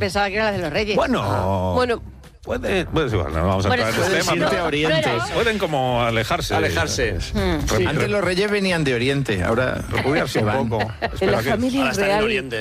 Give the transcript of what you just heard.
pensaba que era la de los Reyes. Bueno. Puede igual, no vamos a entrar en ese tema. Siente Oriente. Pueden como alejarse. Sí. Antes los reyes venían de Oriente, ahora refugiarse un poco. En la familia real.